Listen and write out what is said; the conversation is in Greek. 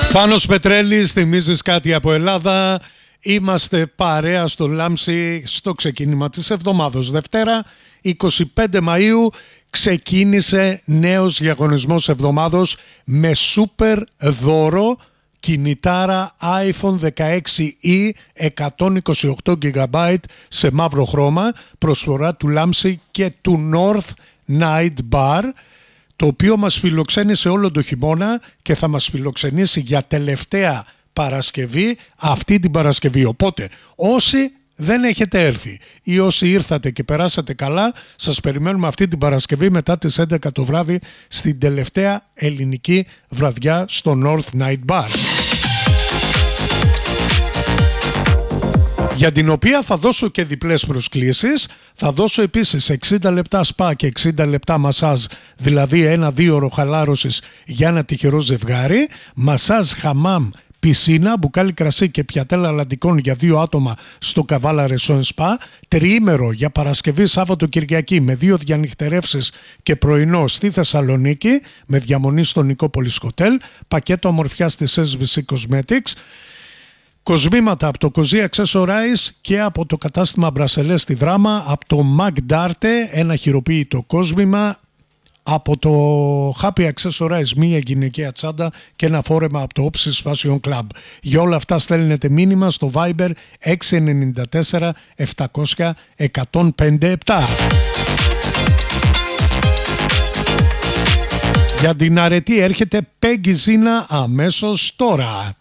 Πάνος Πετρέλης, θυμίζεις κάτι από Ελλάδα? Είμαστε παρέα στο Λάμψη στο ξεκίνημα της εβδομάδος. Δευτέρα, 25 Μαΐου, ξεκίνησε νέος διαγωνισμός εβδομάδος με σούπερ δώρο κινητάρα iPhone 16e 128 GB σε μαύρο χρώμα, προσφορά του Λάμψη και του North Night Bar, το οποίο μας φιλοξένησε όλο το χειμώνα και θα μας φιλοξενήσει για τελευταία Παρασκευή αυτή την Παρασκευή. Οπότε όσοι δεν έχετε έρθει ή όσοι ήρθατε και περάσατε καλά, σας περιμένουμε αυτή την Παρασκευή μετά τις 11 το βράδυ στην τελευταία ελληνική βραδιά στο North Night Bar, για την οποία θα δώσω και διπλές προσκλήσεις. Θα δώσω επίσης 60 λεπτά σπα και 60 λεπτά μασάζ, δηλαδή ένα 2ωρο χαλάρωσης για ένα τυχερό ζευγάρι, μασάζ χαμάμ, πισίνα, μπουκάλι κρασί και πιατέλα αλαντικών για 2 άτομα στο Καβάλα Ρεσόν Σπα, τριήμερο για Παρασκευή, Σάββατο, Κυριακή με 2 διανυχτερεύσεις και πρωινό στη Θεσσαλονίκη με διαμονή στο Νικόπολης Hotel, πακέτο ομορφιάς της SBC Cosmetics, κοσμήματα από το Cozy Accessorize και από το κατάστημα Μπρασελές στη Δράμα, από το Magdarte ένα χειροποίητο κόσμημα, από το Happy Accessorize μία γυναικεία τσάντα και ένα φόρεμα από το Opsis Fashion Club. Για όλα αυτά στέλνετε μήνυμα στο Viber 694 700 1057. Για την αρετή έρχεται Peggy Zina αμέσως τώρα.